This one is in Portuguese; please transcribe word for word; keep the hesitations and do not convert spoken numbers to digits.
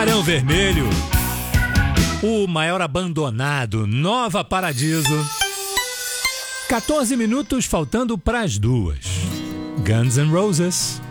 Barão Vermelho, O Maior Abandonado, Nova Paradiso. quatorze minutos faltando para as duas. Guns N' Roses.